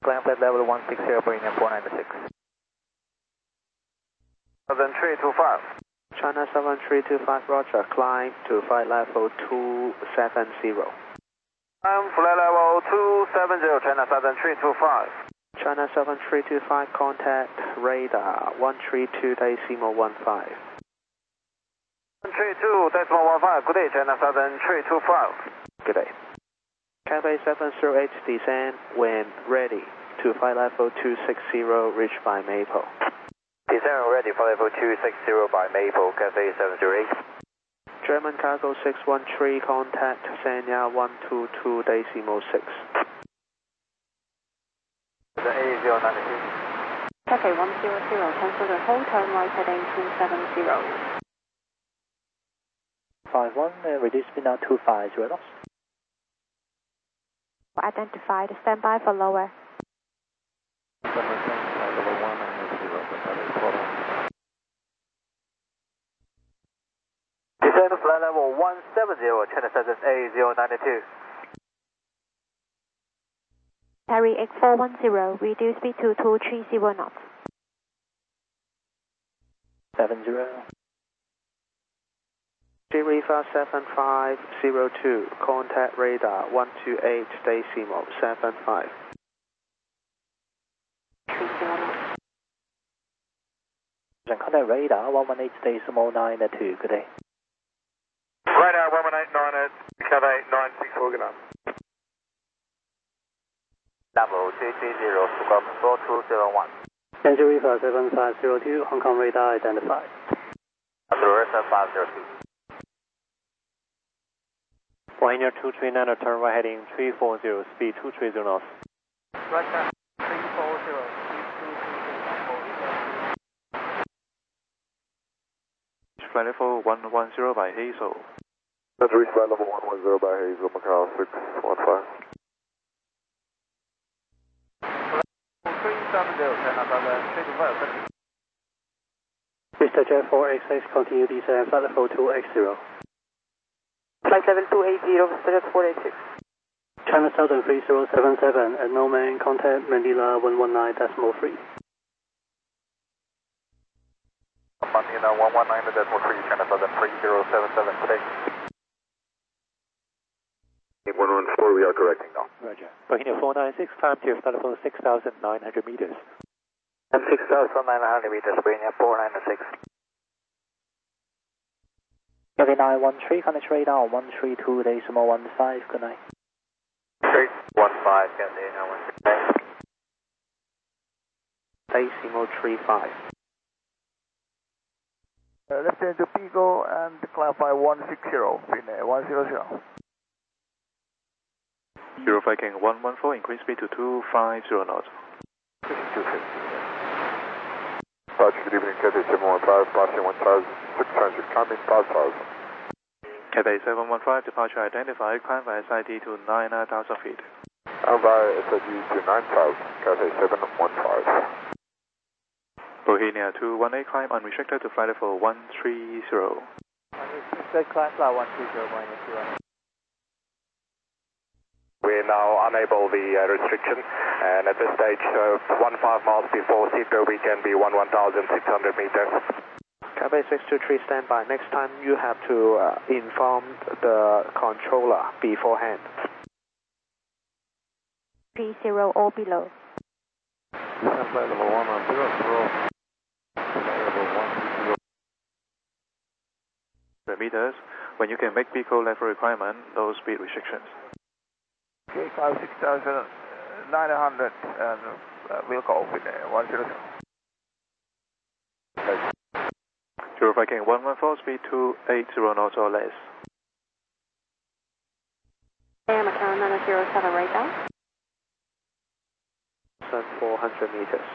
Climb flight level 160, bring in 496. 7325. China 7325, roger. Climb to flight level 270. Climb flight level 270, China 7325. China 7325, contact radar 132.15. 132.15, good day, China 7325. Good day. Cathay 708, descend when ready to flight level 260, reach by Maple. Descend ready for level 260 by Maple, Cathay 708. German cargo 613, contact Sanya 122.6. The A092. Cathay 100, cancel the hold, turn right heading 270. 51, reduce speed now 250 knots. Identified, stand by for lower. Descend to flight level 170, China 7 A092. Harry X410, reduce speed to 230 knots. 70. Riva 7502, contact radar 128.75. 30 knots. Contact radar 118.92, good day. Radar 118.9 Cathay 964, good night. Level 230, Squawk 4201. Angel Riva 7502, Hong Kong radar identified. Reverse 502. Pioneer 239, turn right heading 340, speed 230 knots. Right turn 340, speed 230 knots. Flight level 110 by Hazel. That's reach flight level 110 by Hazel, Macau 615. 370, China 7 325. Mr. Jet 4XX, continue descend flight level 280. Flight level 280, Mr. Jet 486. China Southern 3077, at no man, contact Manila 119.3. Manila 119.3, China Southern 3077, today. 114, we are correcting now. Roger. Bohemia 496, climb to flight level 6,900 meters. And 6,900 meters, Bohemia 496. Cathay 913, contact radar 132.15, good night. 315, Cathay 913. Decimal 35. Left turn to Pico and climb by 160, pin 100. Euro Viking 114, increase speed to 250 knots. 250. Good evening, Cathay 715, passing 1,600, climbing 5,000. Cathay 715, departure identified, climb by SID to 9,000 feet. Climb by SID to 9,000, Cathay 715. Bohemia 218, climb unrestricted to flight level 130. Unrestricted climb flight 130, minus 2. We're now unable the restriction, and at this stage, 15 miles before Seaflow, we can be 1,600 meters. Cathay 623, stand by. Next time you have to inform the controller beforehand. 30 or below. Descend flight level 110, meters, when you can make Pico level requirement, no speed restrictions. Okay, climb 6,900 and we'll go with 100. Euro Viking 114, speed 280 knots or less. Air Macau 907 radar. 400 meters.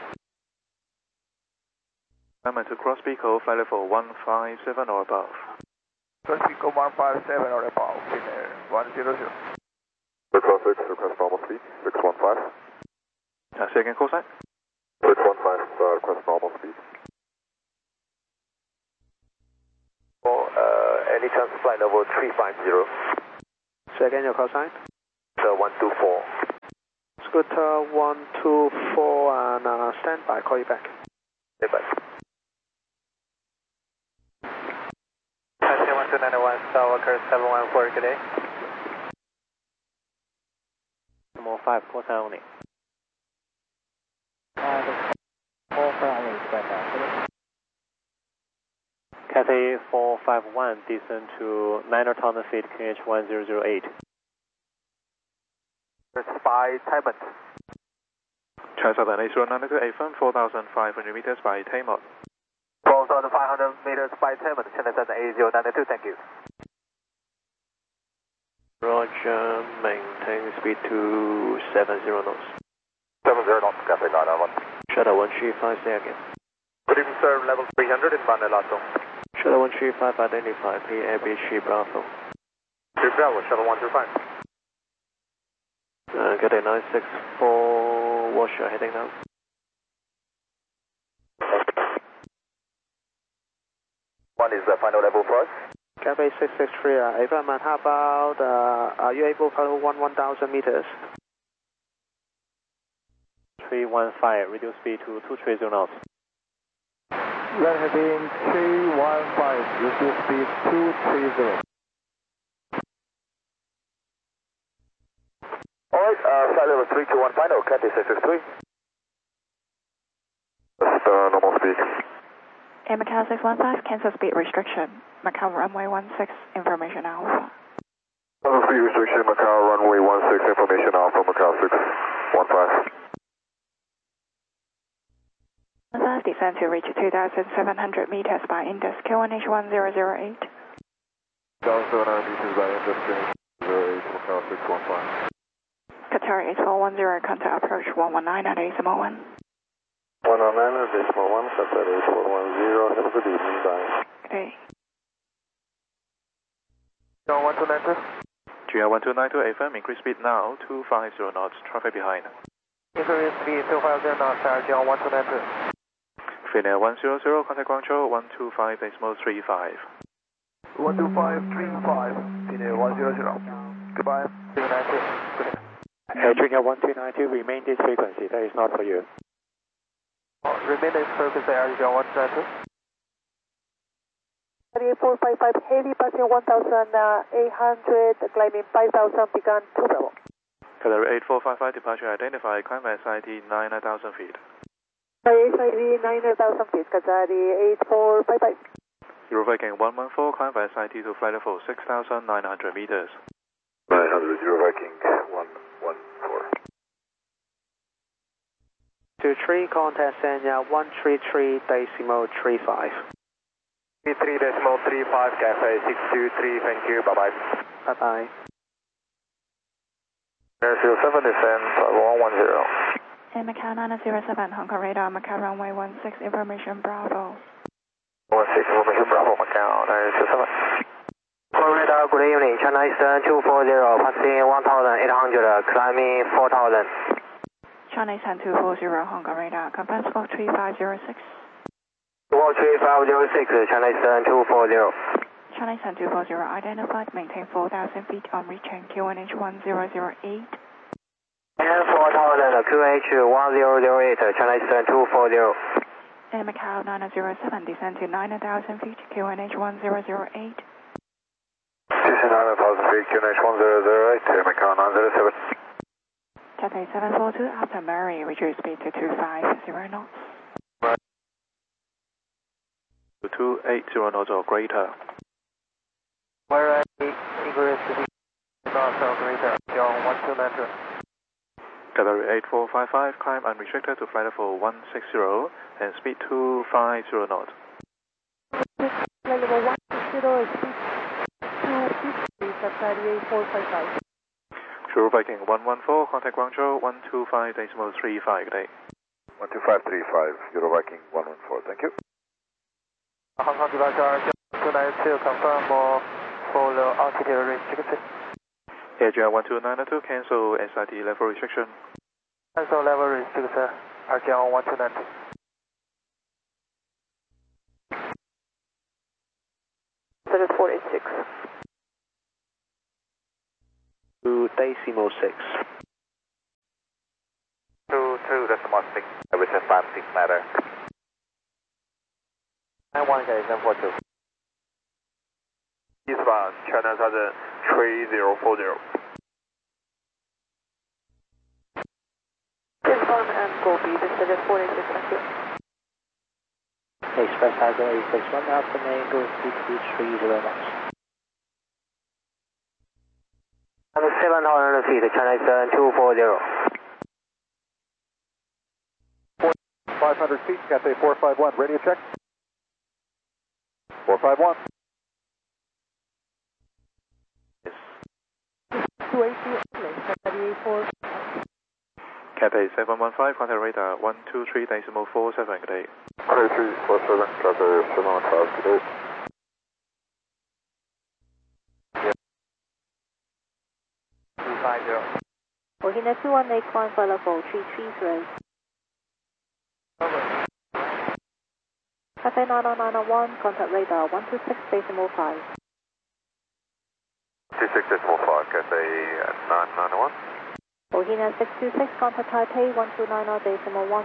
Climb to cross Pico, flight level 157 or above. Cross Pico 157 or above, pin 100. Cross 6, request normal speed, 615. Say again, call sign. 615, request normal speed. Any chance flight level 350? Say again your call sign. So 124. Scooter 124 and stand by, call you back. Stand by. Taxi 1291, Skywalker 714, good day. More 5, call sign only. Cathay 451, descend to 9,000 feet, QNH 1008. By Taiwan. Southern A092 AFM 4,500 meters by Taymont. 4,500 meters by Taiwan, China Southern A092, thank you. Roger, maintain speed to 70 knots. 70 knots, Cathay 991. Shuttle 135, say again. Good evening, sir, level 300 in Manila. Shuttle 135, identify, clear ABC Bravo. Bravo, Shuttle 135. Get a 964 washer heading now. One is the final level for us. Cathay 663, Averman, how about, are you able to follow 1,000 meters? 315, reduce speed to 230 knots. Red heading 315, reduce speed 230. Alright, flight level 321 final, Cathay 663. Just normal speed. Macau 615, cancel speed restriction. Macau runway 16, information alpha. Cancel speed restriction, Macau runway 16, information alpha, Macau 615. 15, descend to reach 2,700 meters by Indus, QNH 1008. 2,700 meters by Indus, QNH 08, Macau 615. Qatar 8410, contact approach 119 at decimal 1. 119 at decimal 1, Qatar 8410, have a good evening, bye. Good day. John 1292. GR 1292 AFM, increase speed now, 250 knots, traffic behind. Increase speed 250 knots, John 1292. Finnair 100, contact Guangzhou 125.35. 12535, Finnair 100. Goodbye. 292. Good day. Junior 1292, remain this frequency, that is not for you. Remain this frequency, John 1292. 455 heavy passing 1,800, climbing 5,000, begun 2 Bravo. Qatar 8455, departure identified, climb SIT 9,000 feet. SID 9,000 feet, Qatari 8455. Euro Viking 114, climb SIT to flight level 6,900 meters. 900, Euro Viking 114. 23, contact Sanya 133.35. 33.35, Cathay 623, thank you, bye-bye. Bye-bye. Air 07, descend, 110. Macau 907, Hong Kong radar, Macau runway 16, information Bravo. 16, information Bravo, Macau 907. Radar, good evening, China Eastern 240, passing 1,800, climbing 4,000. China Eastern 240, Hong Kong radar, confirm squawk 3506. Squawk 3506, China Eastern 240. China Eastern 240, identified, maintain 4,000 feet on reaching QNH 1008. And 4,000, QH 1008, China Eastern 240. Macau 907, descend to 9,000 feet, QNH 1008. 9,000 feet, QNH 1008, Macau 907. Cathay 742, after Murray, reduce speed to 250 knots. 280 knots or greater. Where increase speed knots or greater, John 1292. Qatar 8455, climb unrestricted to flight level 160 and speed 250 knots. Flight level 160, speed 250, Qatari 8455. Euro Viking 114, contact Guangzhou 125.35, good day. 12535, Euro Viking 114, thank you. Hong Kong departure, John 292, confirm for the altitude restriction. Air GR 1292, cancel SIT level restriction. Cancel level restriction, RGL 1292. That is 486. 2.6. 2.6, with 56 matter. 91 742. Eastbound, China Southern 3040. Eastbound and Gobi, descended 486, thank you. Express Tiger 861, after main, go speed 230 knots. 700 feet, China Eastern 240. 500 feet, Cathay 451, radio check. 451. 280, Cathay 715, contact radar 123.47, good day. Cathay 347, Cathay 715, good day. Ohina 218, climb flight level 330. Cathay 90901, contact radar 126.5. 26.5, Cathay 991. Ohina 626, contact Taipei 1290.1.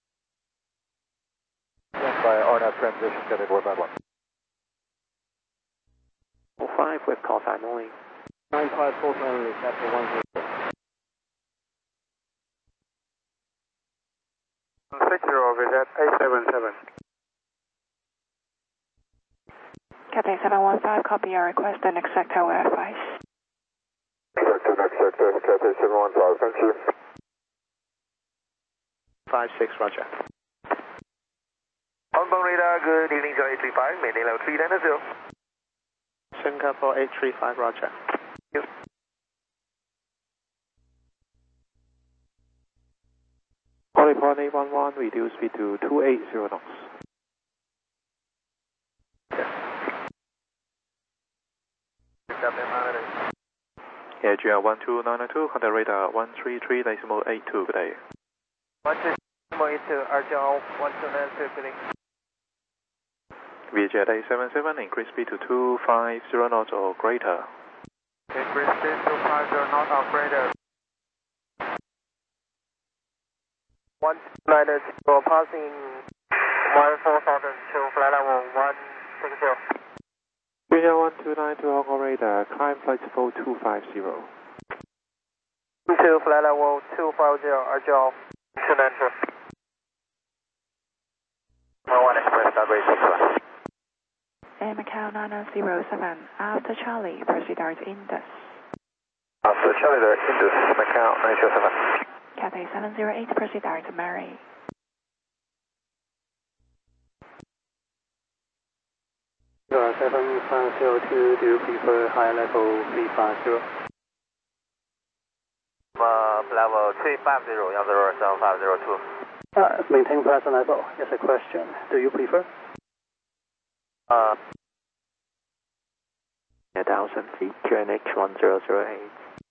Stand by RNAV transition, Cathay 451. 05 with call time only. 95 full time only, Cathay 10. 60 visit 877. Cathay 715, copy your request and exact tower advice. Next sector, Cathay 715, thank you. 56, roger. Hong Kong radar, good evening, 0835, maintain level 3990. Singapore 835, roger. Polypon 811, reduce speed to 280 knots. Air GR 12992, contact radar 133.82, good day. 123.82, RTL 1292, good evening. VJ 877, increase speed to 250 knots or greater. Increase speed to 250 knots or greater. 190, passing 14,002, flight level 160. Junior 1292 Hong Kong radar, climb flight level 250. 2, flight level 250, RTL 292. 11 Express, Starbase 61. Air Macau 9007, after Charlie, proceed towards Indus. After Charlie, there, Indus, Macau 907. Cathay 708, proceed towards Mary. Sierra 7502, do you prefer higher level 350? Level 350, 10750. Maintain present level. Yes, a question. Do you prefer? 1,000 feet, QNH 1008.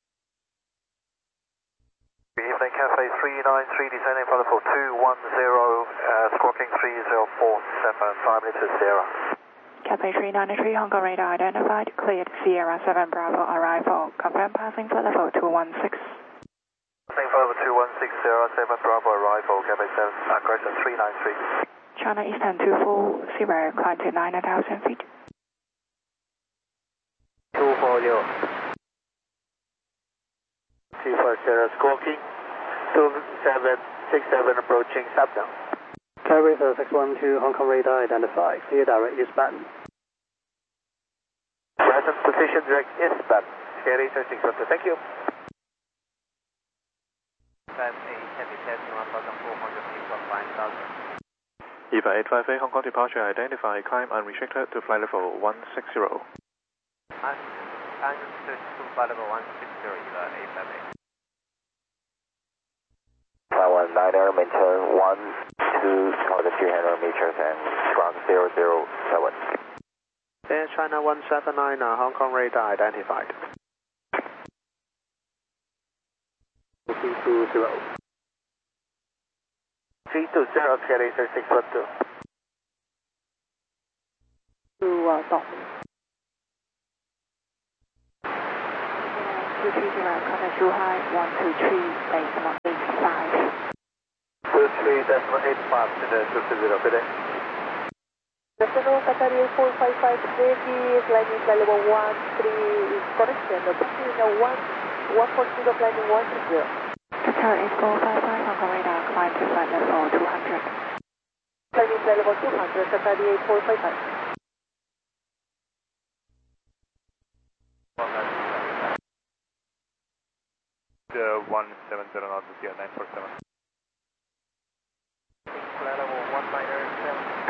Good evening, Cathay 393, descending for level 210, squawking 3047, 5 minutes to Sierra. Cathay 393, Hong Kong radar identified, cleared, Sierra 7 Bravo arrival, confirm passing flight level 216. Passing for level 216, Sierra 7 Bravo arrival, Cathay 393. China Eastern 240, climb to 9,000 feet. 240. 240, squawking 2767, approaching Sabdown. Carrier 612, Hong Kong radar identified, clear direct eastbound. Present position direct eastbound. Carrier 612, thank you. Time 8, heavy testing 1,400 feet from 5,000. EVA 858, Hong Kong departure identified, climb unrestricted to flight level 160. Understood to flight level 160, EVA 858. 119er, maintain 300 meters and ground 007. Air China 179, Hong Kong radar identified. 320. 320, Cathay 612. To Dong. 230, contact Zhuhai 123, base 185. 93.85 to the 220, good day. Good afternoon, Qatar 8455 ready, climbing flight level 13 is correction, passing 140, climbing 130. Qatar 8455 Hong Kong radar, climb to flight level 200. Climbing flight level 200, Qatar 8455. The 170 knots, 947. Flight level 197.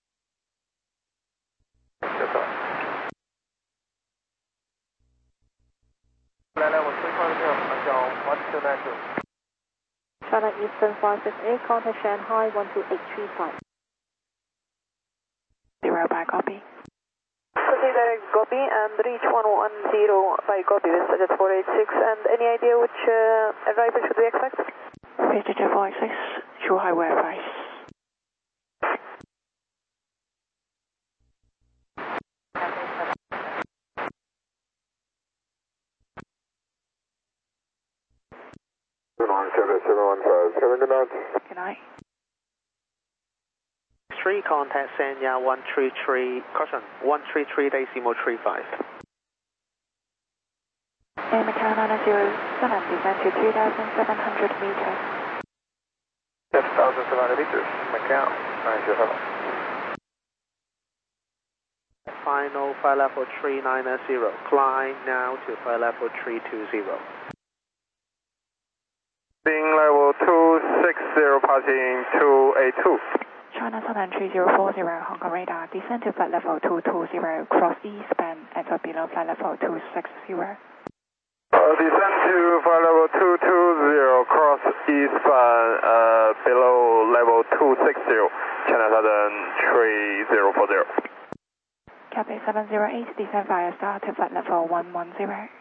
Flight level 350, Hangzhou 1292. China Eastern 568, contact Shanghai 12835. 0 by copy. Proceed direct copy and reach 110 by copy with Jet 486. And any idea which arrival should we expect? Jet 486, Zhuhai Wi-Fi. Good night. Good night. 3 contact Sanya 133, caution, 133 decimal 35. And Macau 907, descend to 2,700 meters. 7,700 meters, Macau 907. Final flight level 390, climb now to flight level 320. Being level 260, passing 282. China Southern 3040, Hong Kong radar, descend to flight level 220, cross eastbound at or below flight level 260. Descend to flight level 220, cross eastbound below level 260, China Southern 3040. Cathay 708, descend via star to flight level 110.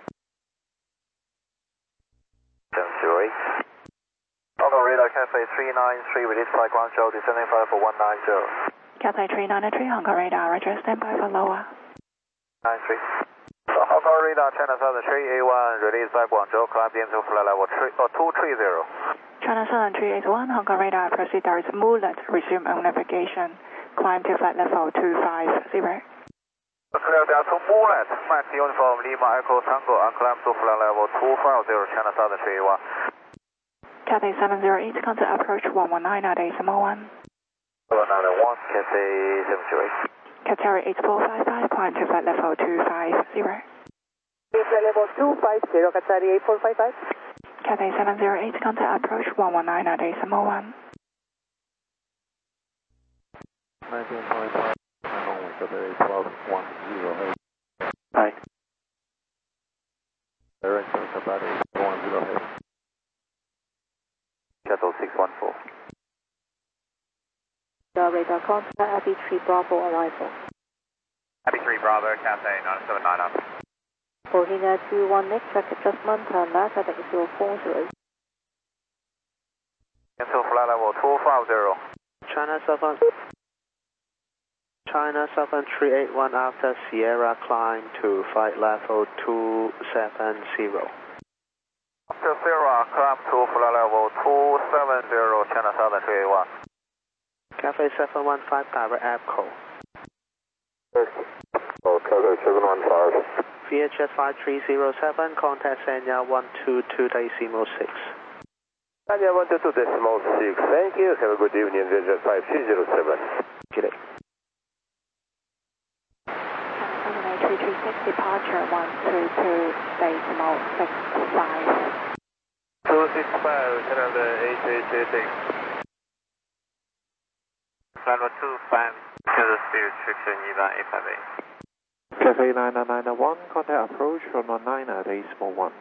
708. Hong radar Cathay 393, release flight Guangzhou, descending flight for 190. Cathay 393, Hong Kong radar, roger, stand by for lower. 93. Hong Kong radar China Southern 381, release flight Guangzhou, climb into flight level 230. China Southern 381, Hong Kong radar, proceed towards Mulet, resume on navigation, climb to flight level 250. Clear down to Mulet, Max Uniform Lima Echo Tango, and climb to flight level 250, China Southern 381. Cathay 708, contact approach 119 at decimal 1. 191, Cathay 708. Qatar 8455, climb to flight level 250. Flight level 250, Qatar 8455. Cathay 708, contact approach 119 at decimal 1. 19.5, Cathay 1210. Hi. Direction Cathay 810. Shuttle 614. Radar contact Abbey 3 Bravo arrival. Abbey 3 Bravo, Cathay 9790. Bohemia 21 next track adjustment, turn left at 040. Into flight level 250. China Southern 381 after Sierra, climb to flight level 270. After Sierra, climb to flight level 270, China Southern 381. Cathay 715, direct APCO. Cathay 715. VHS 5307, contact Sanya 122 decimal 6. Sanya 122 decimal 6, thank you. Have a good evening, VHS 5307. Good day. 336, departure 122 decimal 65. 265, China 8886. Flight level 25, to the speed restriction, EVA 858. Cathay 9991, contact approach 119 at decimal 1.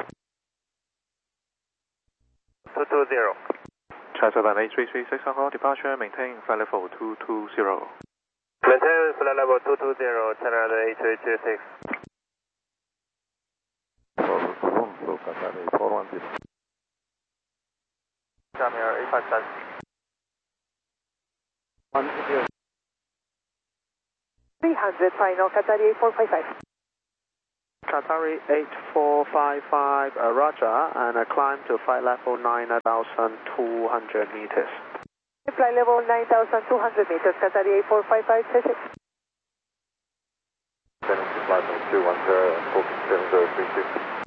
220. China Southern 8336 Hong Kong, departure, maintain flight level 220. Maintain flight level 220, China 8886. Toronto, Cathay 410. Jamir 857. 300 final, Qatar 8455. Qatari 8455, roger, and climb to flight level 9,200 meters. Flight level 9,200 meters, Qatar 8455, check it. Descending to flight level 210 and talking 7032.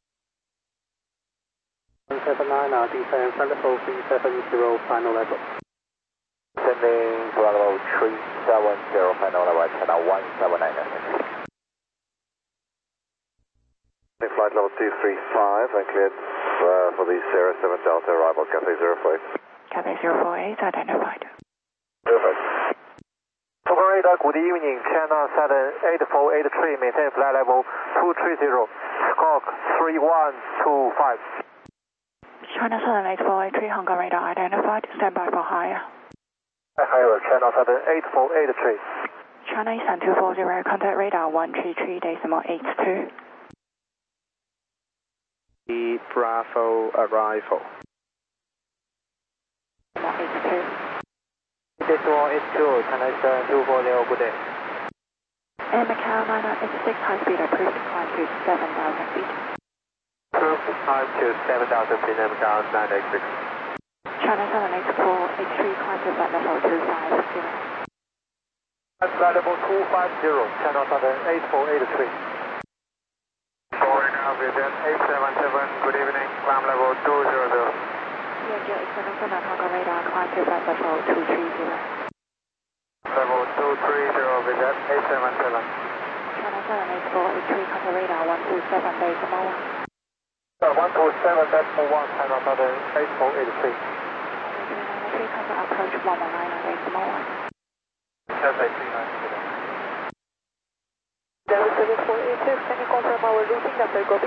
179, descend flight level 370, final level. Descending to level 370, final level, channel 179. Flight level 235 and cleared for the Sierra 7 Delta arrival, Cathay 048. Cathay 048 identified. Perfect. Tower radar, good evening, China Southern 8483, maintain flight level 230, squawk 3125. China Southern 8483, Hong Kong radar identified, stand by for higher. Higher, China Southern 8483. China Eastern 240, contact radar 133.82. The Bravo arrival. 82. Decimal 82, China Eastern 240, good day. And Macau 986, high speed approved, climb to 7,000 feet. Approved, climb to 7,000 feet, Macau 986. China Southern 8483, climb to flight level 250. Flight level 250, China Southern 8483. Now vision 877, good evening, climb level 200. Yankee International Hong Kong radar, climb to flight level 230. Level 230, vision 877. China Southern 8483, contact radar 127.1. 127.1, China Southern 8483. 393, contact approach 119.1. Cathay 393. Delta 7486, can you confirm our routing after Gobi?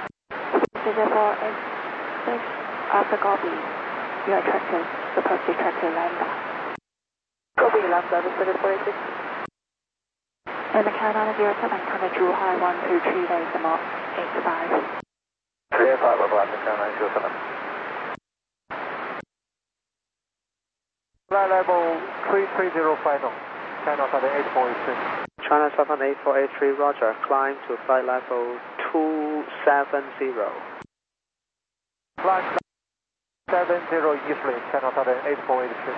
0486, after Gobi, you are tracking, supposed to track to Lambda. Gobi, Lambda, Delta 7486. And Macau 907, contact Zhuhai 123.85. 385, Macau 907. Flight level 330 final, China Southern 8483. China Southern 8483, roger. Climb to flight level 270. Flight 70 eastly, China Southern 8483.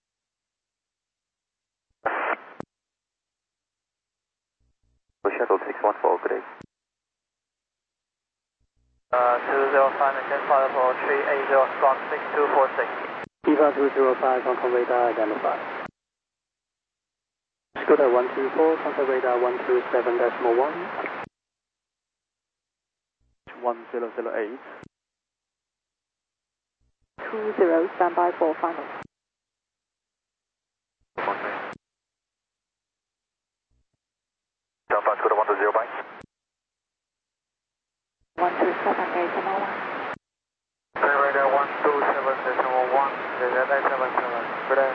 Shuttle 614, good day. 205, maintain flight level 380, squawk 6246. EVA 205, Hong Kong radar identified. Scooter 124, contact radar 127.1. 1008. 20, stand by for final. Delta Scooter 120, bye. 127.1. Radar 127.1, vision 877, good day.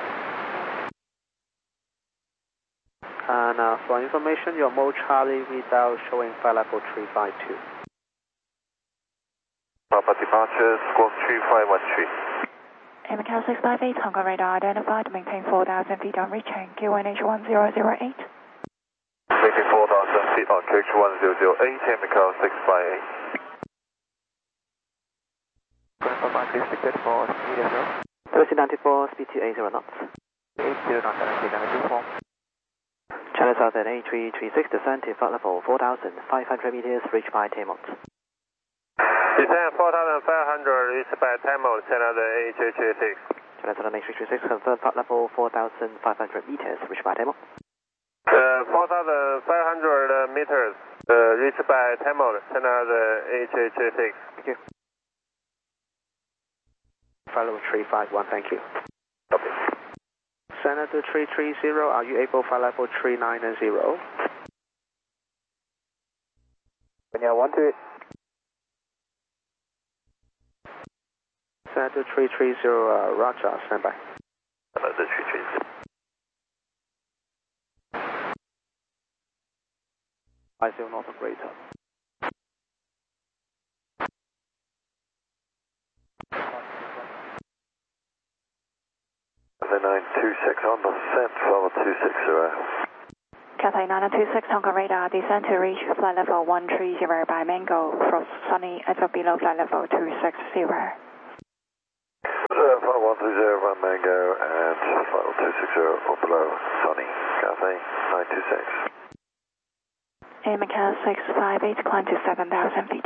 And for information, your mode Charlie readout showing flight level 352. Papa departure, squawk 3513. Macau 658, Hong Kong radar identified, maintain 4,000 feet on reaching, QNH 1008. Maintain 4,000 feet on QH 1008, Macau 658. Confirm my clear ticket for speed as well. 1394, speed to 80 knots. 80 knots, and 24. China Southern 8336, descend to flight level 4,500 meters, reached by Taymont. Descend 4,500, reached by Taymont, China the 8336. China Southern 8336, confirm flight level 4,500 meters, reached by Taymont. 4,500 meters, reached by Taymont, China the 8336. Thank you. Flight level 351, thank you. Copy. Senator 330, are you able flight level 390? Kenya 128. Senator 330, roger, stand by. Senator 330. 50 north of greater. 926 on descent, level 260. Cathay 926, Hong Kong radar, descend to reach flight level 130 by Mango, from sunny as of below flight level 260. 130 by Mango and 260 or below, Sunny, Cathay 926. Macau 658, climb to 7,000 feet.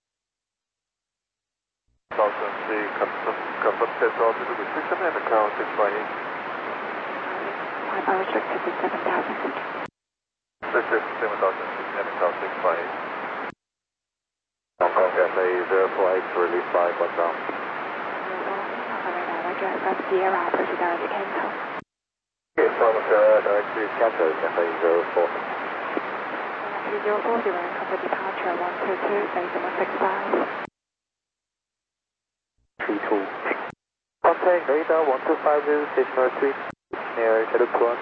1000 confirm test altitude restriction and Macau 658. Climb unrestricted to 7,000 feet. Restriction 7,000 feet and Macau 658. Hong Kong Cathay 048 release by Guangdong. From Sierra, proceed directly cancel. Okay, from direct to Cathay, Cathay 04. 3040, cover departure 122, base 165. 32. Contact radar 1250, stationary 3, near Telecom.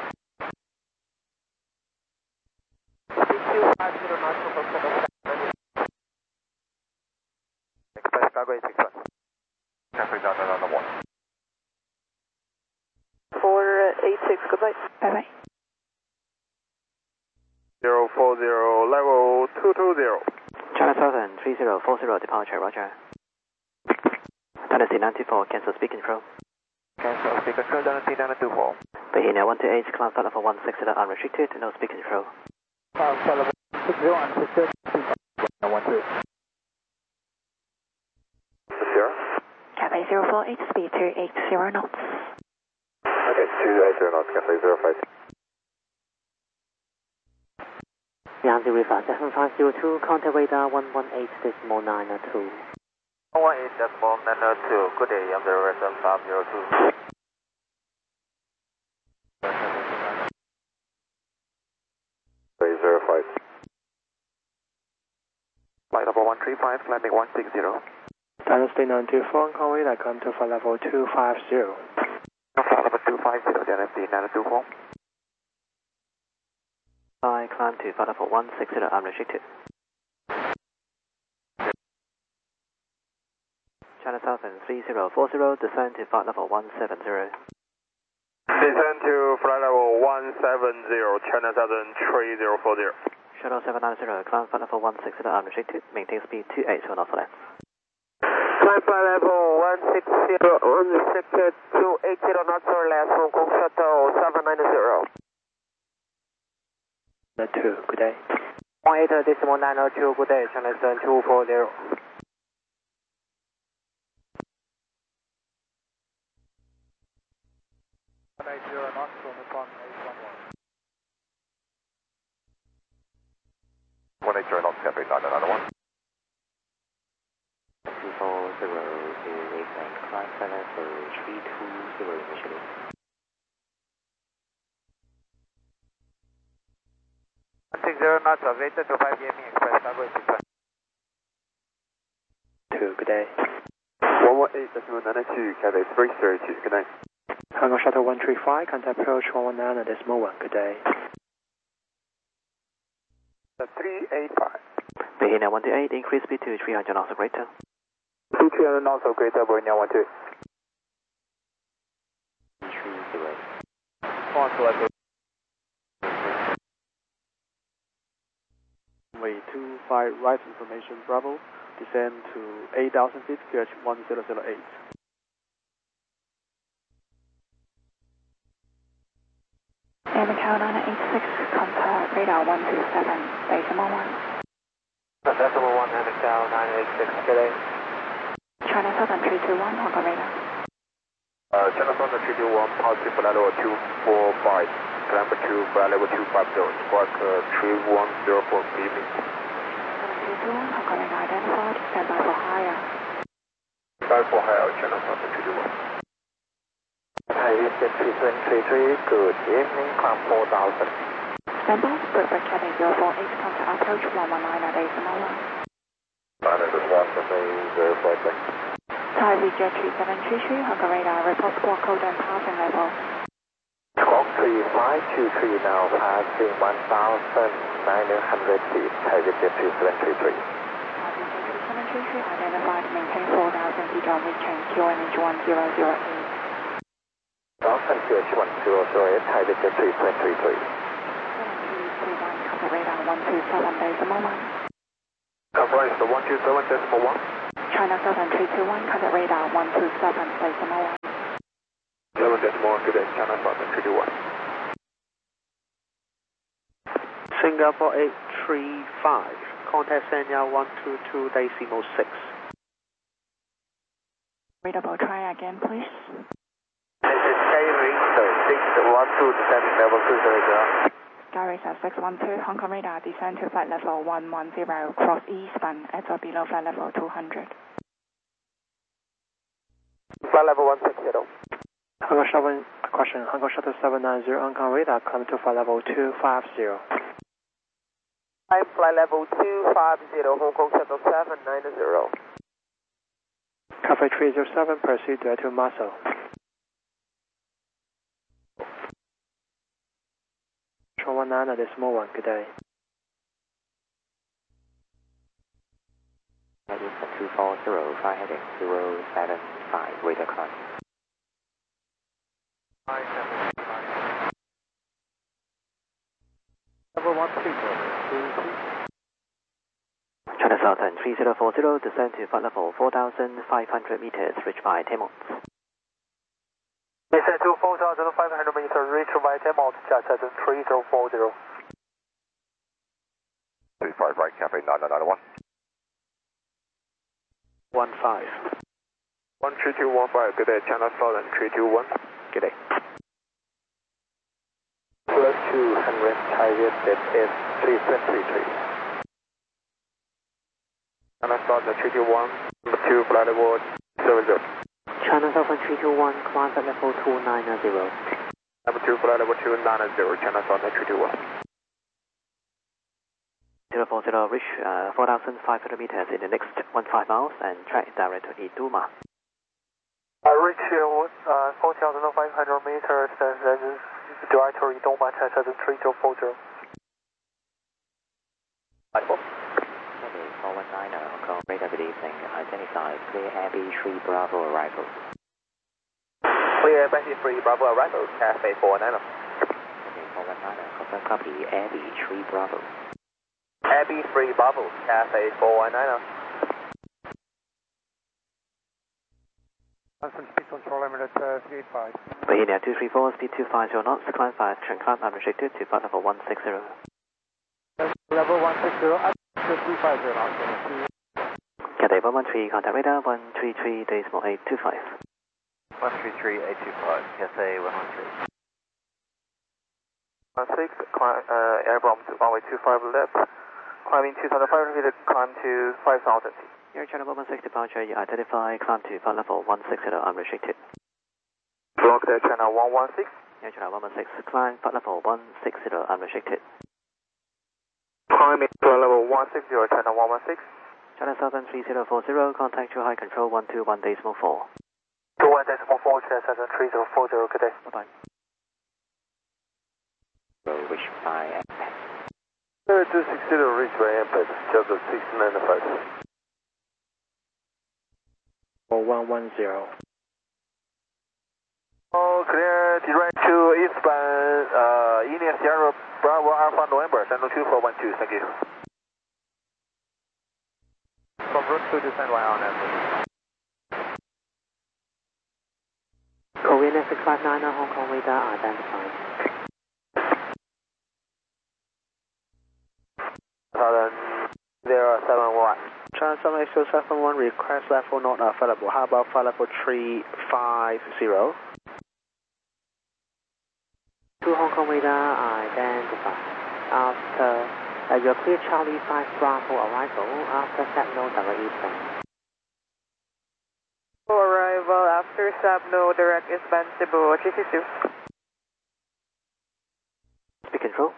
PQ50 knots from Express cargo 861. Cathay down 1. 486, goodbye. Bye-bye. 040, level 220. China Southern 3040, departure, roger. Tennessee 94, cancel speak control. Cancel speak control, Tennessee 924. Bahia 128, climb flight level 16 unrestricted, no speak control. Climb flight level 60 unrestricted, 12. Cathay 048, speed 280 knots. Okay, 280 knots, Cathay 05. Yankee River 7502, contact radar 118.902. 118.902, good day, I'm the Rest 502. Cathay 05. Flight level 135, landing 160. Dynasty 924, call radar, come to flight level 250. Flight level 250, Dynasty 924. Climb to flight level 160 unrestricted. China Southern 3040, descend to flight level 170. Descend to flight level 170, China Southern 3040. Shuttle 790, climb flight level 160 unrestricted, maintain speed 280 knots left. Climb flight level 160, unrestricted, 280 knots or less, Hong Kong Shuttle 790. 2, good day. 18.902, good day, China Southern 240. 180 knots from the front 811. 180 knots, Cathay 991. 240 to England, climb flight level 320 initially. 160 knots, awaited to 5 gaming, express cargo 861. 2, good day. 118.902, Cathay 332, good night. Hong Kong Shuttle 135, contact approach 119.1, good day. 385. Bahia 128, increase speed to 300 knots or greater. 300 knots or greater, Bahia 128. 330. Runway 25, right information, Bravo. Descend to 8,000 feet, QH 1008. Macau 986, contact radar 127, base 1. Decimal 1, Macau 986, good day. China Southern 321, Hong Kong radar. China Southern 321, positive flight level 245, climb to flight level 250, squawk 3104, good evening. 321, Hong Kong radar identified, stand by for higher. Stand by for higher, China Southern 321. Thai Eastern 3733, good evening, climb 4000. Stand by, Brooklyn Cathay 048, contact approach 119 at base 1. 901, Cathay 046. Thai Reject 3733, Hong Kong radar, report squawk code and passing level. Squawk 3523 now, passing 1,900 feet, Thai Eastern 3733. Thai Reject 3733, identified, maintain 4,000 feet on reaching QNH 1008. Dawson QH 1008, Thai Eastern 3733. 731, contact radar 127, base 1. Conference 127.1. China Southern 321, contact radar 127, base 1. 11.1. good day, China Southern 321. Singapore 835, contact Sanya 122.6. Readable, try again, please. This is Skyring 612, descending level 200. Skyrace 612, Hong Kong radar, descend to flight level 110, cross eastbound at or below flight level 200. Flight level 160. Hong Kong Shuttle, question, Hong Kong Shuttle 790, Hong Kong radar, climb to flight level 250. I'm flight level 250, Hong Kong Shuttle 790. Cafe 307, proceed direct to Muscle. Control 19, decimal 1, good day. Eastern 240, fly heading 075, radar climb. Level 130. China Southern 3040, descend to flight level 4,500 meters, reached by 10 knots. Descend to 4,500 meters, reach by 10 knots, China Southern 3040. 35 right, Cafe 9991. 15. 13215, good day, China Southern 321. Good day. Plus 200, target that is 333. China Southern 321, number 2, flight level 70. China Southern 321, climb at level 290. Number 2, flight level 290, China Southern 321. 040, reach 4,500 meters in the next 15 miles and track direct to Iduma. Reach 4,500 meters and direct to Iduma, China Southern 3040. 419, Hong Kong radar, good evening. Identify clear Air B3 Bravo arrival. Clear Air 3 Bravo arrival, Cafe 490. 419, confirm copy Air B3 Bravo. Air 3 Bravo, Cafe 490. Speed control limit at 385. Bahia 234, speed 250 knots, climb fast, climb unrestricted to flight level 160. Level 160, 250 knots. Cathay 113, contact radar 133.825. 133.825, Cathay 113. 16, climb, airbomb to runway 25 left, climbing 2,500 feet, climb to 5,000 feet. Air China 116 departure, you identify, climb to flight level 160 unrestricted. Block Air China 116. Air China 116, climb flight level 160 unrestricted. Climbing flight level 160, China 116. China Southern 3040, contact your high control 121.4. 21.4, China Southern 3040, good day. Bye-bye. Reach by Apex. 260, reach by Apex, Delta 695. 4110. Oh, clear, direct to eastbound, India Sierra Bravo Alpha November, Central 2412, thank you. From route 2 descend 1 on average. Korean 659, Hong Kong radar identified. Southern 071. China 78071, request level not available. How about flight level 350? 2 Hong Kong radar identified. After your clear Charlie 5 Bravo arrival, after signal direct eastbound. Arrival after Sabno, direct eastbound Cebu, GCC. Speed control.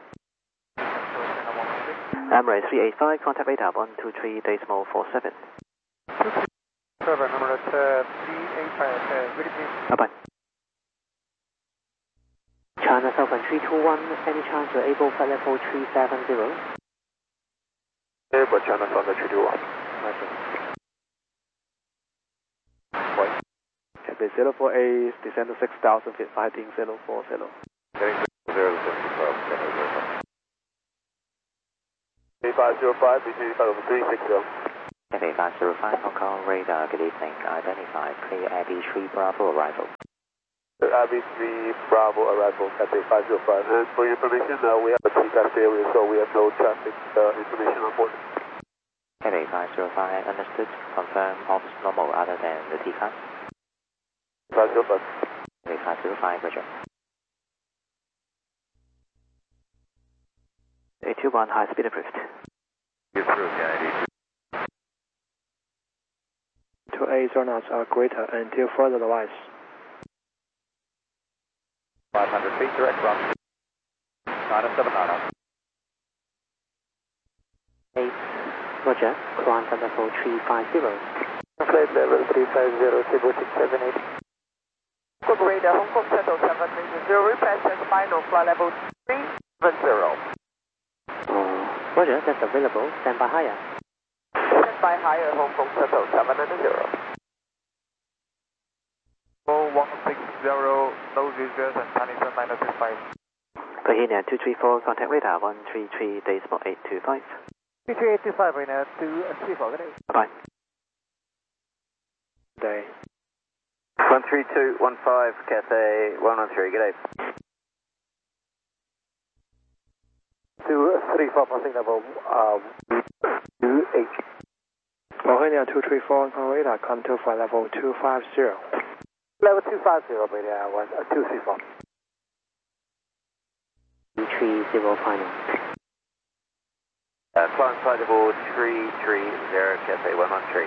Emirates 385, contact radar 123.47. 7, number 385, good evening. Bye-bye. China Southern 321, any chance you're able flight level 370? Able, China Southern 321. Cathay 048, descend to 6,000 feet, fighting 040. Heading 075, 8505, between 360. Cathay 505, Hong Kong radar, good evening. Identify clear Air B3 Bravo arrival. Abbey 3 Bravo arrival, Cathay 505. And for your information, we have a TCAS area, so we have no traffic information on board. Cathay 505, understood. Confirm ops normal other than the TCAS. 505. Cathay 505, roger. 821, high speed approved. You're through, Kennedy. 280 knots are greater until further advice. 500 feet, direct run. 907 knots. 8, roger. Climb level 350. Flight level 350, table 678. Quick radar, Hong Kong Shuttle 730, request as final, flight level 370. Roger, that's available. Stand by higher. Stand by higher, Hong Kong Shuttle 730. 4160, no visitors and Chinese 965. Bohemian 234, contact radar 133.825. 33825 right now, 234, good day. Bye-bye. Day. 13215, Cathay 113, good day. 234, passing level 2H. Bohemia 234 on radar, come to flight level 250. Level 250, Bohemia 234. 330 final. Climb flight level 330, Cathay 113.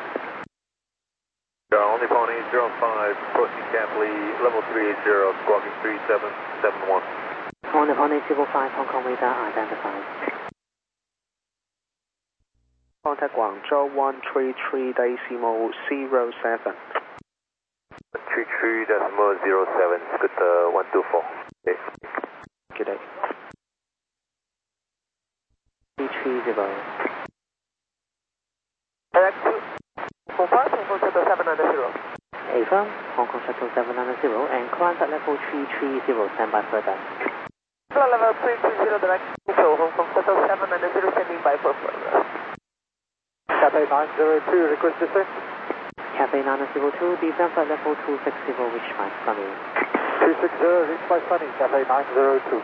Only Pony 05, approaching Campley, level 380, squawking 3771. On the Pony 05, Hong Kong radar identified. Contact Guangzhou 133.07. 33.07, Scooter 124. Okay. Good day. 330. Direct to Hong Kong Shuttle 790. Affirm, Hong Kong Shuttle 790 and climb at level 330, stand by further. Flight level 330, direct to Hong Kong Shuttle 790, standing by for further. Cathay 902, request descent. Cathay 902, descend flight level 260, reach by Sunny. 260, reach by Sunny, Cathay 902.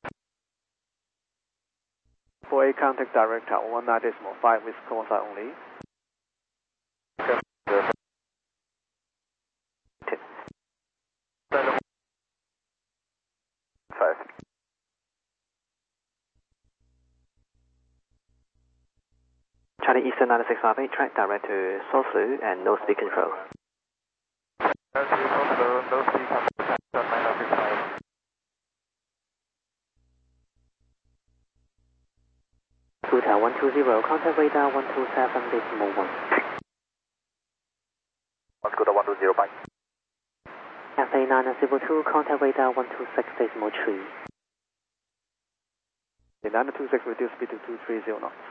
48 contact director 19.5 with call only. Charlie Eastern 9658, track direct to Sosu and no speed control. No speed control, 965. Scooter 120, contact radar 127.1. Scooter 120, bye. Cathay 902, contact radar 126.3. The 926 reduce speed to 230 knots.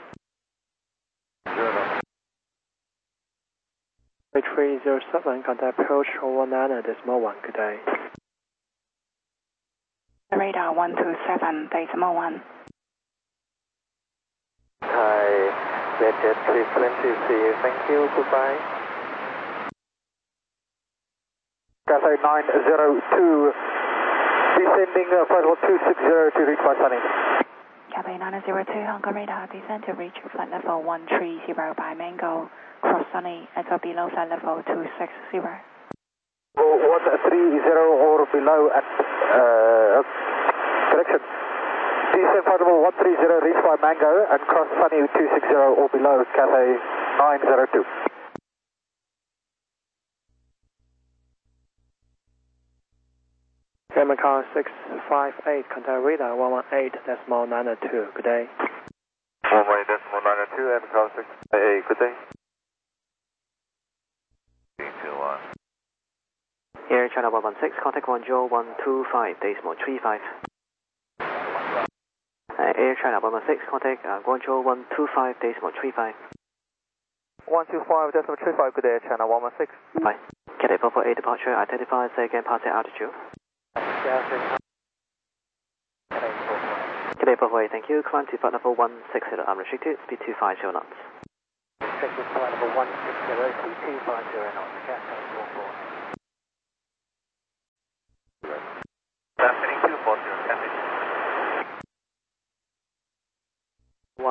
307, contact approach 19.1, good day. Radar 127.1. Hi, Jet 320, see you, thank you, goodbye. Cathay 902, descending flight level 260 to reach by Sunny. Cathay 902, Hong Kong radar, descend to reach flight level 130 by Mango, cross Sunny, and go below flight level 260. 130 or below at, correction. Descend flight level 130, reach by Mango, and cross Sunny 260 or below, Cathay 902. Macau 658, contact radar 118.92, good day. 118.92 and Macau 658, good day. 321. Air China 116, contact Guangzhou 125.35. Air China 116, contact Guangzhou 125.35. 125.35, good day, China 116. Bye. Cathay 448 departure, identify, say again, passing altitude. Cathay 448, thank you. Climb to flight level 160, unrestricted, speed 250 knots. Restricted flight level 160, speed 250 knots, Cathay 448.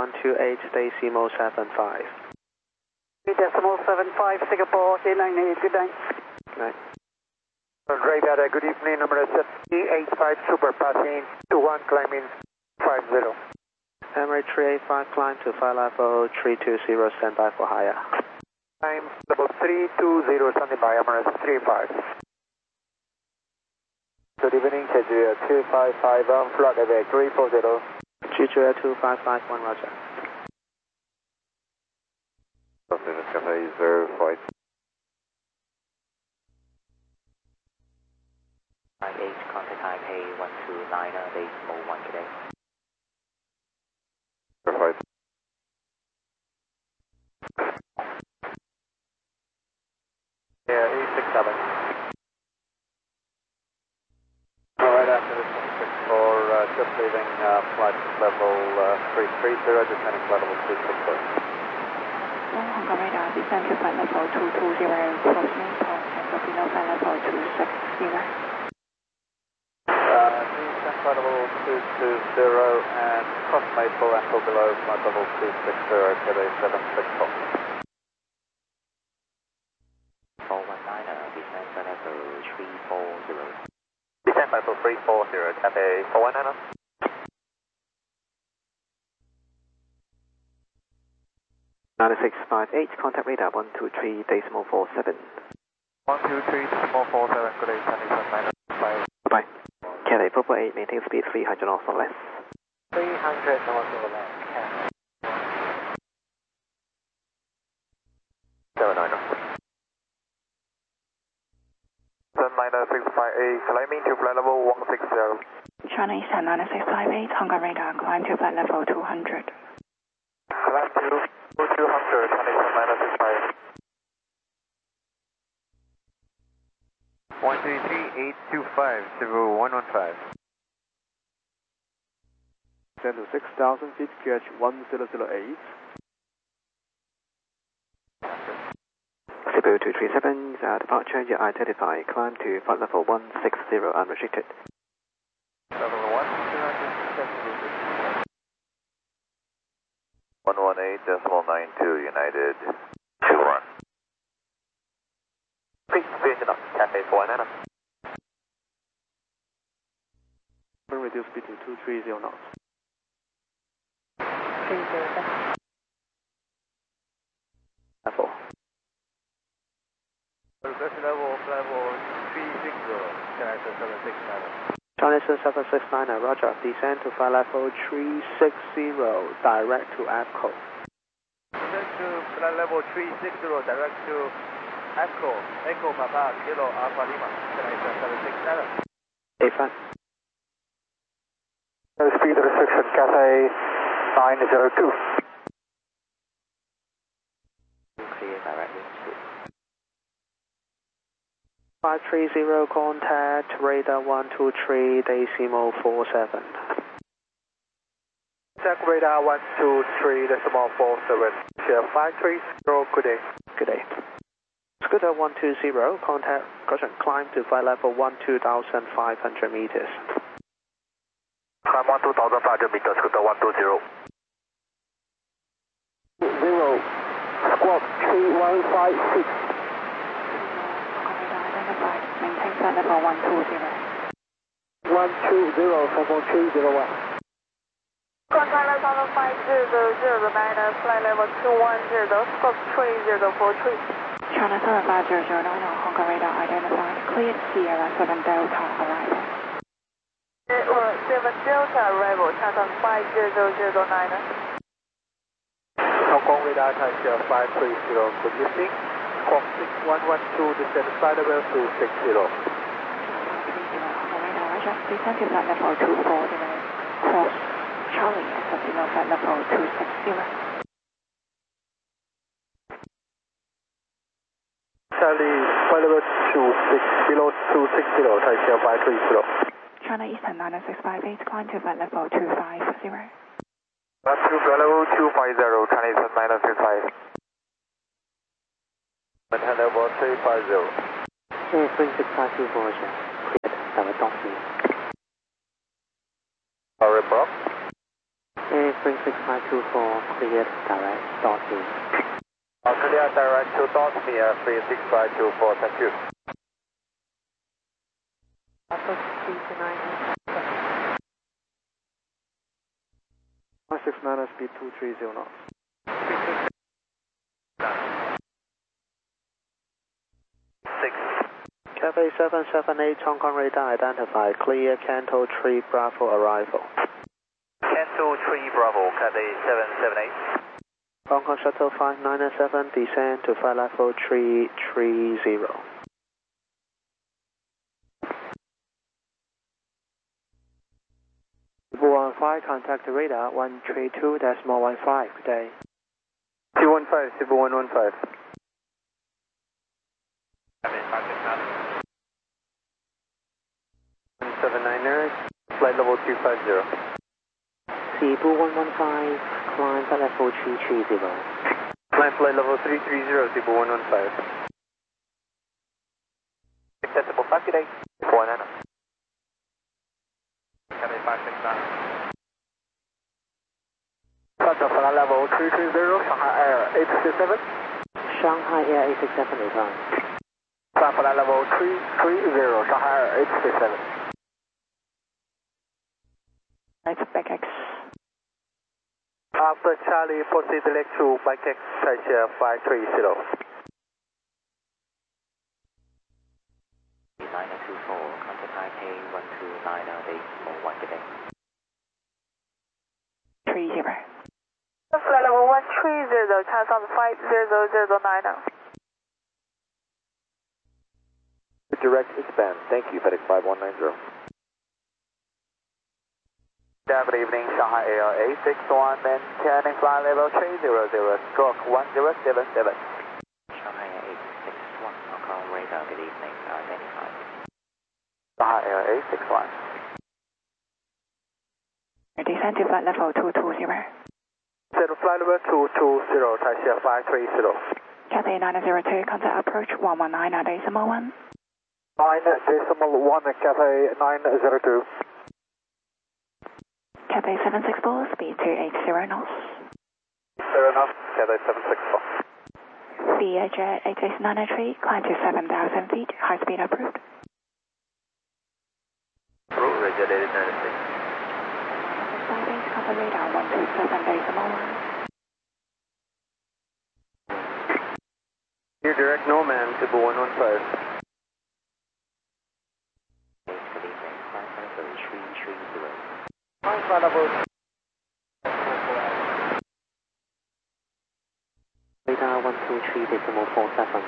128 decimal 75. Decimal 75, Singapore, 898, good night. Good night. Radar, good evening, number 785 Super passing 21 climbing 50. Emirates 385, climb to flight level 320, stand by for higher. Climb level 320, standing by, Emirates 385. Good evening, Jeju 255, flight level 340. Jeju 2551, roger. Cafe 05. 98, contact Taipei 129, decimal 1 today. 05. Yeah, 867. Alright, after this 164, just leaving flight level 330, descending flight level 260. Hong Kong radar, descend to flight level 220, cross Maple, and below flight level 260. Descend flight level 220 and cross Maple and go below flight level 260, Quebec 764. 419, descend flight level 340. Descend flight level 340, Quebec 419. 9658, contact radar 123 decimal 47. 123 decimal 47, good day, 795. Bye-bye. Cathay 448, maintain speed 300 knots or less. 300 north or less, 790. 79658, climbing to flight level 160. China Eastern 9658, Hong Kong radar, climb to flight level 200. Climb to 200, China Eastern 965. 133-825-0115. Descend to 6,000 feet, QH 1008. Cebu 237, departure, you identify, climb to flight level 160, unrestricted. Level 118.92, United 21. Please vision up, Cafe 499. Reduce speed to 230 knots. 330. Level. Request level 360, China 769. China 769, roger. Descend to flight level 360, direct to APCO. Descend to flight level 360, direct to APCO. Echo Papa, Kilo Alpha Lima, China 767. AFAN. Speed restriction, Cathay 902. Clear direct wind speed. 530, contact radar 123 decimal 47. Contact radar 123 decimal 47. Share 530, good day. Good day. Scooter 120, contact, climb to flight level 12,500 meters. Climb 12,500 meters, Scooter 120. 0, squawk 3156. Maintain flight level 120. 120, 44301. Contact level 5009, flight level 210, squawk 3043. China 75009, Hong Kong radar identified, cleared Sierra 7 Delta arrival. 7 Delta arrival, China 50009. Hong Kong radar Taisha 530, good evening. Squawk 6112, descend flight level 260. Hong Kong radar, roger. Descend to flight level 240, cross Charlie and below flight level 260. Charlie, flight level 26, below 260, Taisha 530. China Eastern 9658, climb to flight level 250. Left to flight level 250, China Eastern 965. Maintain level 350. Spring 652 Voyager. Cleared, direct off you. Sorry, bro. Spring 36524, cleared direct, dot me. Clear direct to dot me, 36524, thank you. Alpha 329. 169 speed 230 knots. Cafe 778 Hong Kong radar identified, clear Canto 3 Bravo arrival. Canto 3 Bravo, Cafe 778. Hong Kong Shuttle 597 descend to flight level 330. One 5 contact the radar 132.15, good day. 215, Super 115. 799, flight level 250. Cebu 115, climb flight level 330. Climb flight level 330, Cebu 115. Acceptable, 5 good day. 49. Cafe 569. Contact flight level 330, Shanghai Air 867. Shanghai Air 867 is on. Climb flight level 330, Shanghai Air 867. Right, back X. After Charlie, proceed select to Bike X, Taisha 530. 924, contact Taipei 129.1, good day. 30. Flight level 130, transfer 50009. Direct expand, thank you, FedEx 5190. Good evening, Shanghai Air 861, maintaining flight level 300, stroke 1077. Shanghai Air 861, Hong Kong radar, good evening, identified. Shanghai Air 861. Descend to flight level 220. Set flight level 220, Taisha 530. Cathay 902, contact approach 119.1. 9.1, Cathay 902. Cathay 764, speed 280 knots. Fair enough, Cathay 764. VHA 86993, climb to 7,000 feet, high speed approved. Roger, 96. Skybase, cover radar 127.1. Here, direct Nomad, Cebu 115. Good evening, climb flight level 330. Climb flight level. Radar 123.47.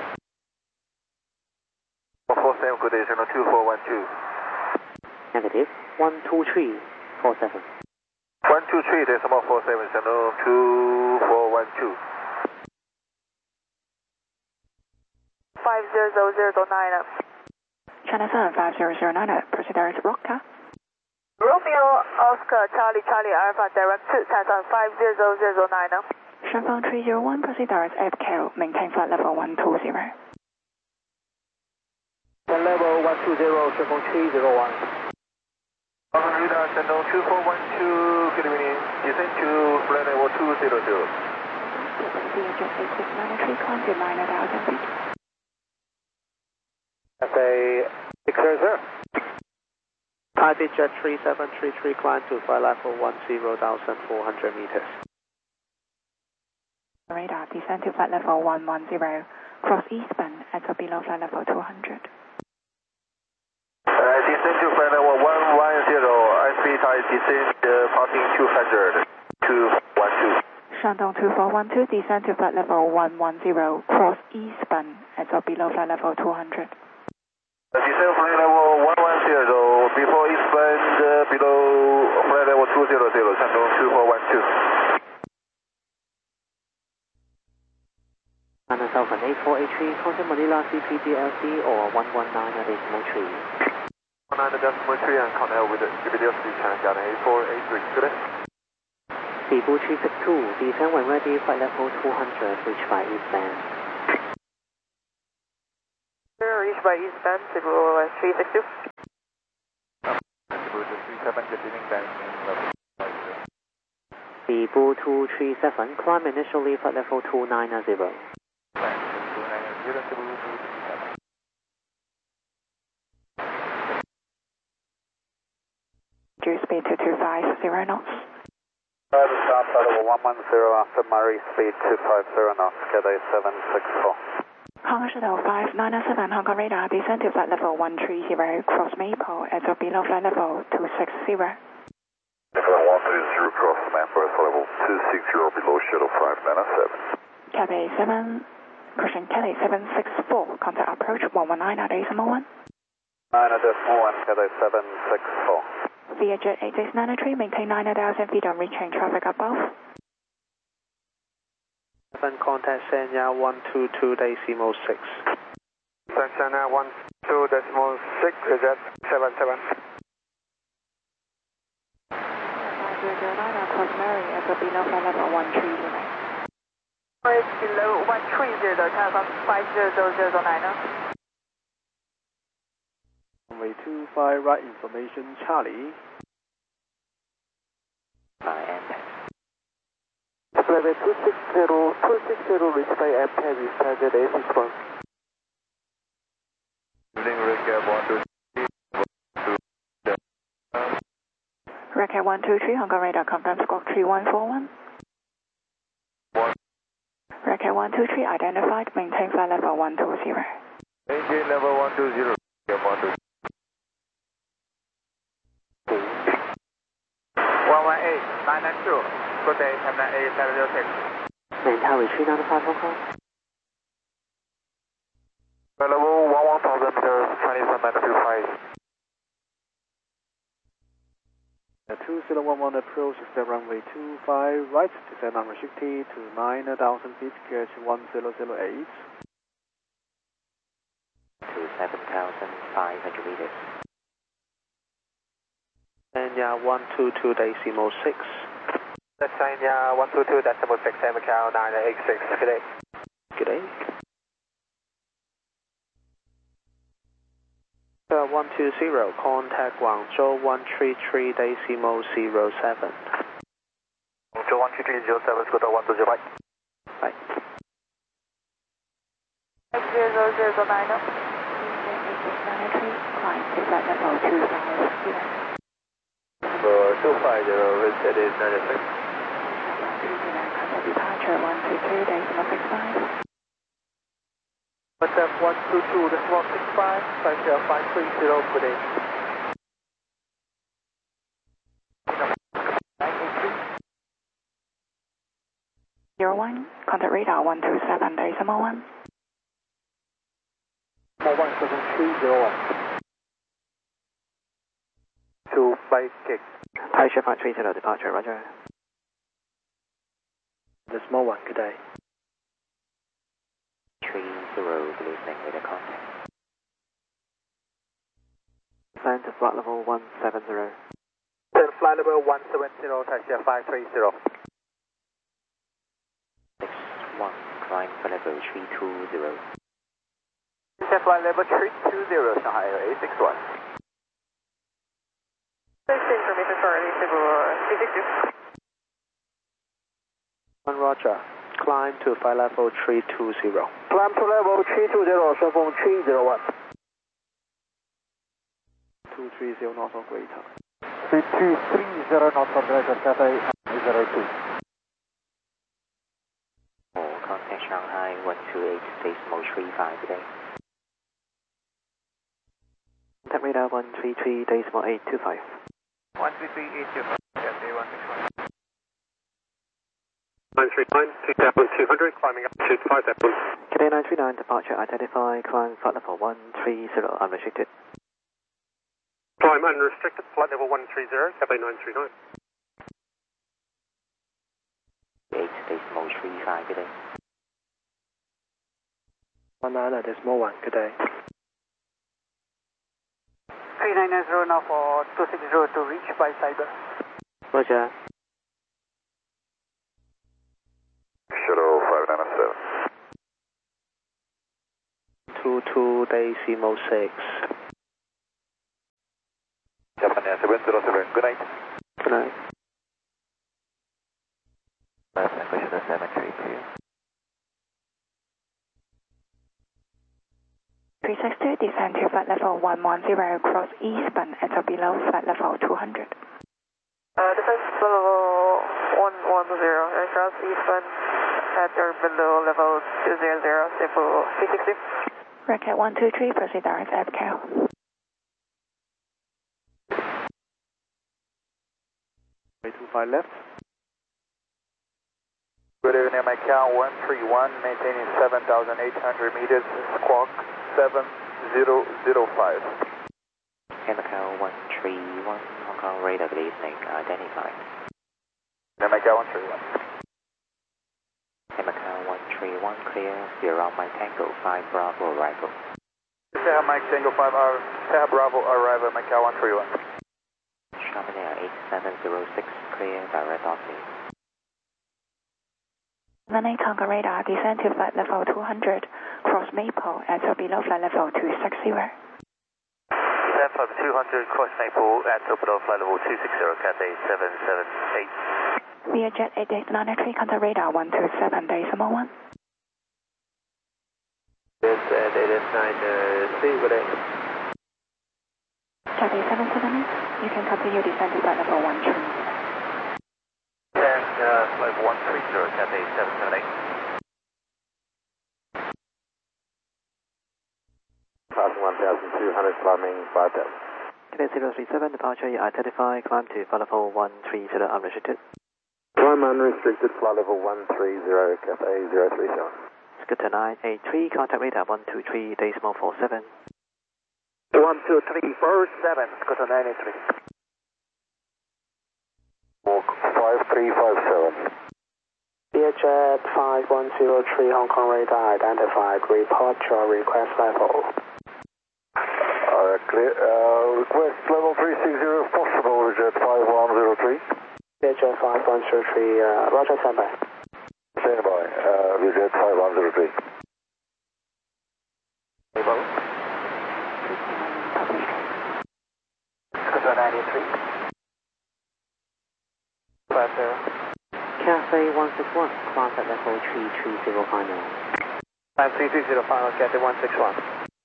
47, good day, 2412. Negative, 123.47. 123.47, 2412. 50009. China 75009, proceed Roca. Romeo Oscar Charlie Charlie Alpha direct to transfer 50009. Shanghai 301, proceed direct FKL, maintain flight level 120. Level 120, Shanghai 301. Radar, Shandong 2412, good evening. Descend to flight level 200. VHF 86993, climb to 9,000 feet. Cathay 600. Taipei Jet 3733, climb to flight level 10,400 meters. Radar, descend to flight level 110, cross eastbound at or below flight level 200. Descend to flight level 110, ISP type descend, passing 200, 212. Shandong 2412, descend to flight level 110, cross eastbound at or below flight level 200. Descend flight level 110, before eastbound, below flight level 200, Shandong 2412. China Southern 8483, contact Manila CPDLC or 119.3. 119.3 and connect with the CPDLC China Garden 8483, good day. Cebu 362, descend when ready, flight level 200, reach by eastbound. Reach by eastbound, Cebu 362. Cebu 37, good evening, Cebu 237, climb initially flight level 290. Due speed to 250 knots. Start level 110 after Murray, speed 250 knots, Cathay 764. Hong Kong Shuttle 5907, Hong Kong radar, descend to flight level 130, cross Maple at or below flight level 260. Level 130, cross Maple at level 260, below Shuttle 5907. Cathay 7, caution Cathay 764, contact approach 119 at decimal 1. 9.1, Cathay 764. Via Jet 8693, maintain 9,000 feet on reaching traffic above. 7 contact Sanya 122.6. Sanya 122.6, Jet 77. 5009, cross Mary at or below flight level 130. Below 130, Telephone 500009. Runway 25, right information, Charlie. Level 260, reach by MPAD with target A61. Recap 123, Hong Kong radar, confirm squawk 3141. Recap 123, identified, maintain flight level 120. Maintain level 120. 118, 992. Good day, Terminal A, 706. Maintain retreat on the 5 Hong Kong. Level 11,000 meters, Chinese 925. The 2011 approach is the runway 25, right, descend unrestricted to 9,000 feet, catch 1008. To 7,500 meters. Sanya 122.6. That's Sanya 122.6, Macau 986. Good day. Good day. 120, contact Guangzhou 133.07. Guangzhou 133.07, Scooter 120, bye. Bye. 5009. 8693, climb to flight level 250. 250, reset is 96. Contact departure 122.65. WhatsApp 122.65, Sanya 530, good day. 01, contact radar 127.1. 17301. 2 by kick. Taisha 530, departure, roger. The small one, good day. 30, good evening, with a contact. Descend to flight level 170. Then flight level 170, Taisha 530. 61, climb for level 320. Taisha flight level 320, Shanghai A61. 16 information for Cebu 362. 1 roger. Climb to flight level 320. Climb to level 320, Shenzhen 301. 230 knots or greater. 230 knots or greater, Cathay 02. Oh, contact Shanghai 128.35 today. Contact radar 133.825. 133.825, Cathay 161. 939, 2,200, climbing altitude 5,000. Cathay 939, departure identify, climb flight level 130, unrestricted. Climb unrestricted, flight level 130, Cathay 939. 8.35 today. 19.1, good day. 3990 now for 260 to reach by Cyber. Roger. Shuttle 597. 22.6. Japan 707, good night. Good night. Equation 73, clear. 362, descend to flight level 110, cross eastbound at or below flight level 200. Descend to level 110, cross eastbound at or below level 200, stable 360. Rocket 123, proceed direct at Cal. Runway 25 left. Good evening, Macau 131, maintaining 7,800 meters, squawk 7005. Macau 131, Hong Kong radar, good evening, identified. Macau 131. Macau 131, clear, zero Mike Tango 5 Bravo arrival. Sahara Mike Tango 5, Sahara Bravo arrival, Macau 131. Sharman Air 8706, clear, direct office. 18 Tonga radar, descend to flight level 200, cross Maple at or below flight level 260. Descend flight 200, cross Maple at or below flight level 260, Cathay 778. Via Jet 8893, contact radar 127.1. Yes, 889, good day. Cathay 778, you can continue descend to flight level 13. Flight 130, Cathay 778. Passing 1,200, climbing 5,000. Cathay 037, departure, identify, climb to flight level 130, unrestricted. Climb unrestricted, flight level 130, Cathay 037. Scooter 983, contact radar 123.47. 12347, Scooter 983. Walk 5357. Jet 5103, Hong Kong radar identified, report your request level. Clear, request level 360 if possible, Jet 5103. Jet 5103, roger, standby. Stand by, Jet 5103. Scooter 983. 50. Cathay 161, contact level 330 final. 5330 final, Cathay 161.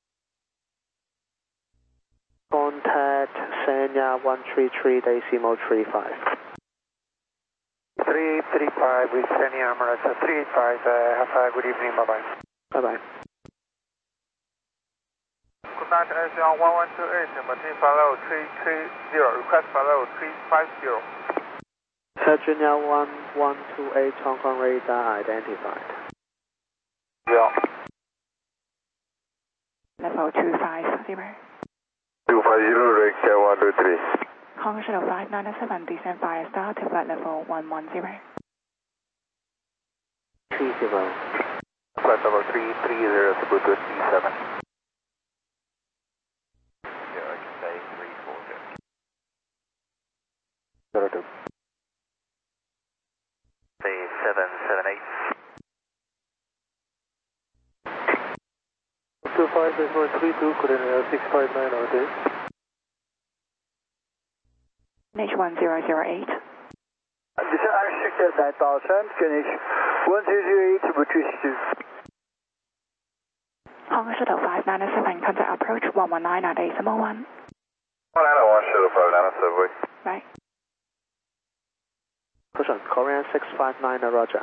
Contact Sanya 133.35. 335 with Sanya Marissa 385, have a good evening, bye-bye. Bye-bye. Good night, ASL 1128, maintain flight level 330, request flight level 350. Virginia 1128, Hong Kong radar identified. Yeah. Level 250. 250, Rick 123. Hong Kong Shuttle 597, descend via star to flight level 110. 30. Flight level 330, Scooter 37. Yeah, I can say 340. 02. Say 778. 253432, coordinate 659 over there. H1008. This is unrestricted 9,000, finish 1008 to British 2. Hong Kong Shuttle 597, contact approach 119 at decimal 1. 191, Shuttle 597, Right. Cushion, Korean 659, roger.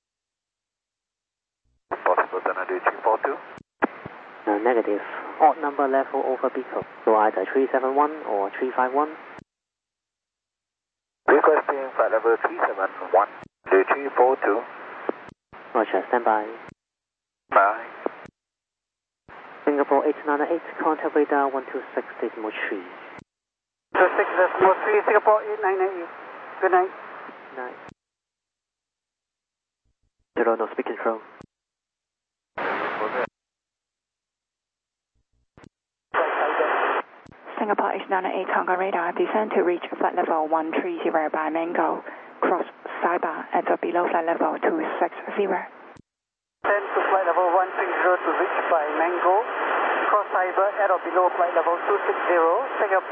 Possible, then I do 342. Negative. Odd number level over Beacon. So either 371 or 351. Requesting flight level 371, do 342. Roger, standby. Bye. Singapore 898, contact radar 126.3. 26.3, Singapore 898. Good night. Night. Zero, no speed control. Singapore H98 Hong Kong radar, descend to reach flight level 130 by Mango, cross Saiba at or below flight level 260. Descend to flight level 130 to reach by Mango, cross Cyber at or below flight level 260, Singapore.